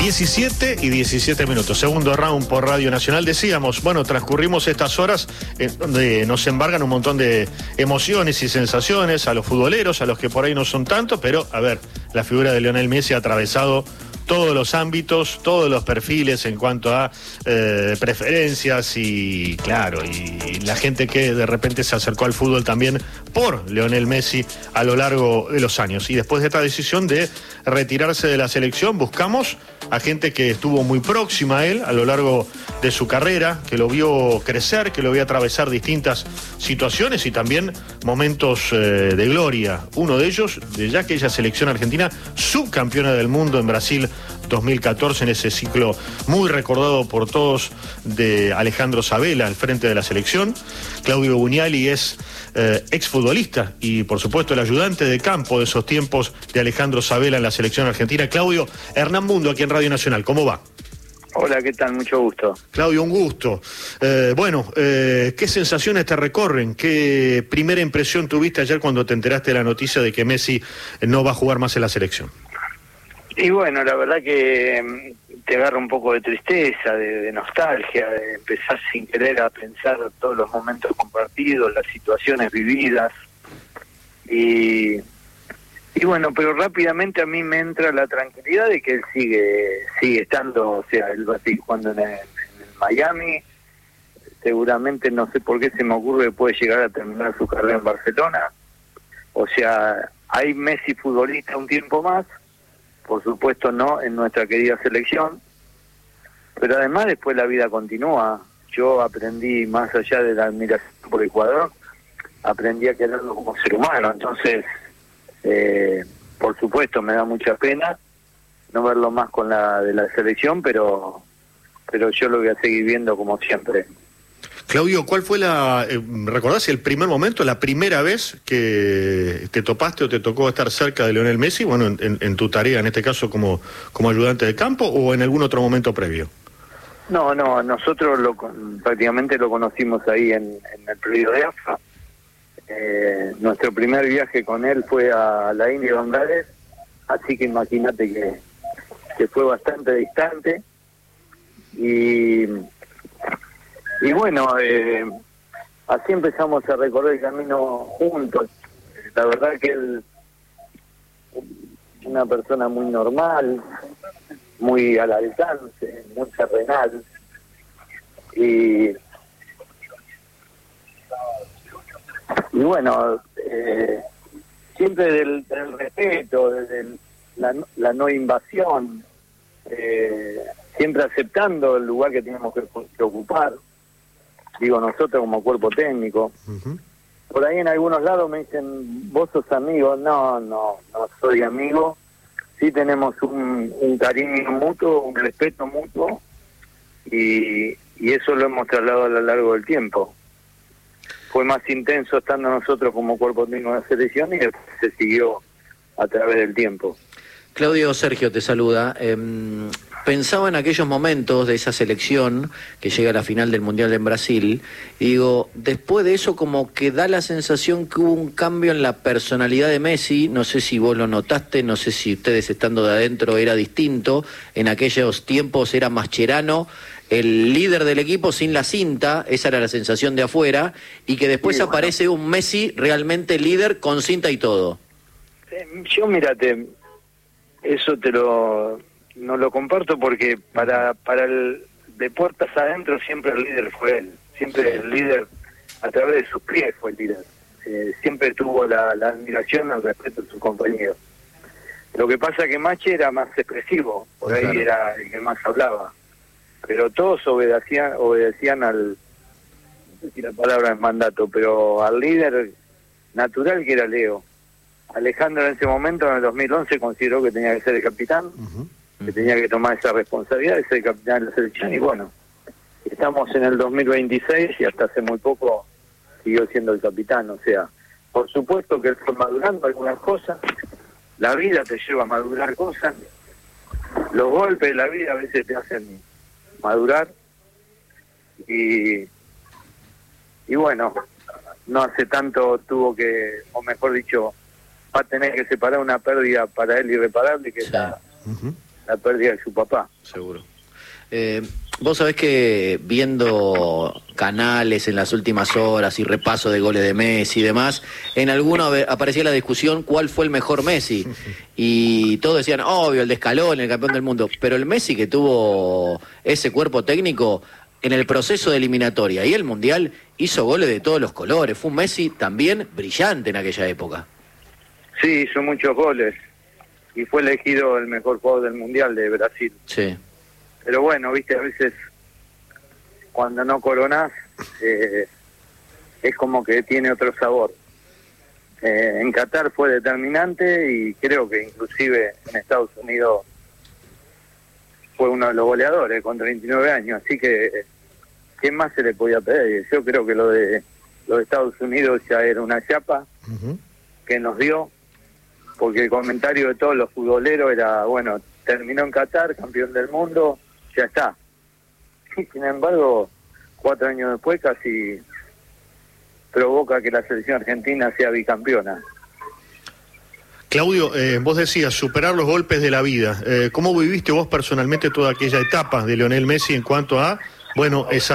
17:17. Segundo round por Radio Nacional. Decíamos, bueno, transcurrimos estas horas donde nos embargan un montón de emociones y sensaciones a los futboleros, a los que por ahí no son tanto, pero, a ver, la figura de Lionel Messi ha atravesado todos los ámbitos, todos los perfiles en cuanto a preferencias y, claro, y la gente que de repente se acercó al fútbol también por Lionel Messi a lo largo de los años. Y después de esta decisión de retirarse de la selección, buscamos a gente que estuvo muy próxima a él a lo largo de su carrera, que lo vio crecer, que lo vio atravesar distintas situaciones y también momentos de gloria. Uno de ellos, de ya aquella selección argentina, subcampeona del mundo en Brasil 2014, en ese ciclo muy recordado por todos de Alejandro Sabela al frente de la selección. Claudio Buñali es exfutbolista y por supuesto el ayudante de campo de esos tiempos de Alejandro Sabela en la selección argentina. Claudio, Hernán Mundo aquí en Radio Nacional, ¿cómo va? Hola, ¿qué tal? Mucho gusto. Claudio, un gusto. ¿Qué sensaciones te recorren? ¿Qué primera impresión tuviste ayer cuando te enteraste de la noticia de que Messi no va a jugar más en la selección? Y bueno, la verdad que te agarra un poco de tristeza, de nostalgia, de empezar sin querer a pensar todos los momentos compartidos, las situaciones vividas. Y bueno, pero rápidamente a mí me entra la tranquilidad de que él sigue estando, o sea, él va a seguir jugando en Miami. Seguramente, no sé por qué se me ocurre que puede llegar a terminar su carrera en Barcelona. O sea, hay Messi futbolista un tiempo más. Por supuesto no en nuestra querida selección, pero además después la vida continúa. Yo aprendí, más allá de la admiración por Ecuador, aprendí a quererlo como ser humano. Entonces, por supuesto me da mucha pena no verlo más con la de la selección, pero yo lo voy a seguir viendo como siempre. Claudio, ¿cuál fue recordás el primer momento, la primera vez que te topaste o te tocó estar cerca de Lionel Messi, bueno, en tu tarea, en este caso como ayudante de campo, o en algún otro momento previo? No, nosotros prácticamente lo conocimos ahí en el predio de AFA. Nuestro primer viaje con él fue a la India Bangladesh, así que imagínate que fue bastante distante. Y bueno, así empezamos a recorrer el camino juntos. La verdad que él, una persona muy normal, muy al alcance, muy terrenal. Y bueno, siempre del respeto, desde la no invasión, siempre aceptando el lugar que tenemos que ocupar. Digo, nosotros como cuerpo técnico. Uh-huh. Por ahí en algunos lados me dicen, vos sos amigo. No soy amigo. Sí tenemos un cariño mutuo, un respeto mutuo, y eso lo hemos trasladado a lo largo del tiempo. Fue más intenso estando nosotros como cuerpo técnico de la selección y después se siguió a través del tiempo. Claudio, Sergio te saluda. Pensaba en aquellos momentos de esa selección que llega a la final del Mundial en Brasil, y digo, después de eso como que da la sensación que hubo un cambio en la personalidad de Messi. No sé si vos lo notaste, no sé si ustedes estando de adentro era distinto. En aquellos tiempos era Mascherano el líder del equipo sin la cinta, esa era la sensación de afuera, y que después sí, aparece un Messi realmente líder con cinta y todo. Yo, mírate, eso no lo comparto porque para el de puertas adentro siempre el líder fue él, siempre el líder a través de sus pies fue el líder, siempre tuvo la admiración al respeto de sus compañeros. Lo que pasa que Machi era más expresivo, por ahí claro, era el que más hablaba, pero todos obedecían al, no sé si la palabra es mandato, pero al líder natural que era Leo. Alejandro en ese momento, en el 2011, consideró que tenía que ser el capitán, que tenía que tomar esa responsabilidad de ser el capitán de la selección, y bueno, estamos en el 2026 y hasta hace muy poco siguió siendo el capitán. O sea, por supuesto que él fue madurando algunas cosas, la vida te lleva a madurar cosas, los golpes de la vida a veces te hacen madurar, y bueno, no hace tanto tuvo que, o mejor dicho, va a tener que separar una pérdida para él irreparable, que es la la pérdida de su papá. Seguro. Vos sabés que viendo canales en las últimas horas y repaso de goles de Messi y demás, en alguno aparecía la discusión cuál fue el mejor Messi. Y todos decían, obvio, el de Scaloni, el campeón del mundo. Pero el Messi que tuvo ese cuerpo técnico en el proceso de eliminatoria y el Mundial hizo goles de todos los colores. Fue un Messi también brillante en aquella época. Sí, hizo muchos goles y fue elegido el mejor jugador del Mundial de Brasil. Sí. Pero bueno, viste, a veces cuando no coronás es como que tiene otro sabor. En Qatar fue determinante y creo que inclusive en Estados Unidos fue uno de los goleadores con 39 años, así que ¿qué más se le podía pedir? Yo creo que lo de Estados Unidos ya era una chapa que nos dio, porque el comentario de todos los futboleros era, bueno, terminó en Qatar, campeón del mundo, ya está. Y sin embargo, 4 años después casi provoca que la selección argentina sea bicampeona. Claudio, vos decías, superar los golpes de la vida. ¿Cómo viviste vos personalmente toda aquella etapa de Lionel Messi en cuanto a, bueno, esa